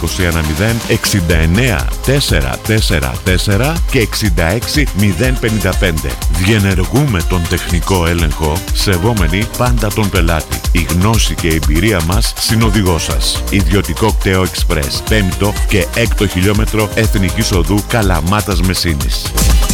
69 444 και 66 055. Διενεργούμε τον τεχνικό έλεγχο, σεβόμενοι πάντα τον πελάτη. Η γνώση και η εμπειρία μας συνοδηγό σας. Ιδιωτικό κτέο Express, 5ο και 6ο χιλιόμετρο Εθνικής Οδού Καλαμάτας Μεσίνης.